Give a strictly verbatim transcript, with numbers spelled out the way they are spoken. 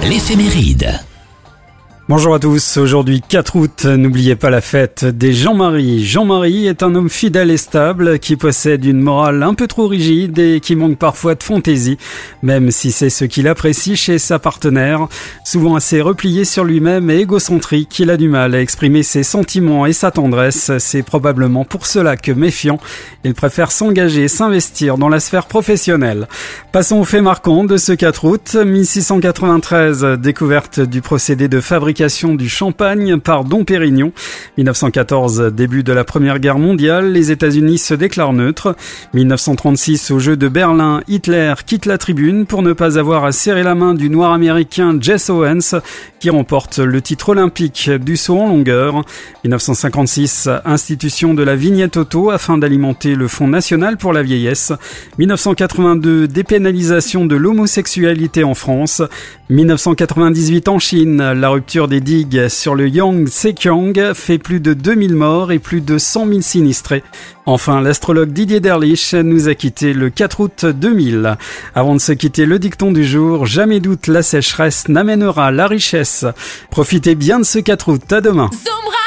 L'éphéméride. Bonjour à tous, aujourd'hui quatre août, n'oubliez pas la fête des Jean-Marie. Jean-Marie est un homme fidèle et stable qui possède une morale un peu trop rigide et qui manque parfois de fantaisie, même si c'est ce qu'il apprécie chez sa partenaire. Souvent assez replié sur lui-même et égocentrique, il a du mal à exprimer ses sentiments et sa tendresse. C'est probablement pour cela que, méfiant, il préfère s'engager et s'investir dans la sphère professionnelle. Passons aux faits marquants de ce quatre août. mille six cent quatre-vingt-treize, découverte du procédé de fabrication du champagne par Dom Pérignon. mille neuf cent quatorze, début de la Première Guerre mondiale, les États-Unis se déclarent neutres. mille neuf cent trente-six, aux Jeux de Berlin, Hitler quitte la tribune pour ne pas avoir à serrer la main du noir américain Jesse Owens, qui remporte le titre olympique du saut en longueur. mille neuf cent cinquante-six, institution de la vignette auto afin d'alimenter le Fonds national pour la vieillesse. mille neuf cent quatre-vingt-deux, dépénalisation de l'homosexualité en France. mille neuf cent quatre-vingt-dix-huit, en Chine, la rupture des digues sur le Yangtze-Kiang fait plus de deux mille morts et plus de cent mille sinistrés. Enfin, l'astrologue Didier Derlich nous a quittés le quatre août deux mille. Avant de se quitter, le dicton du jour: jamais doute la sécheresse n'amènera la richesse. Profitez bien de ce quatre août, à demain.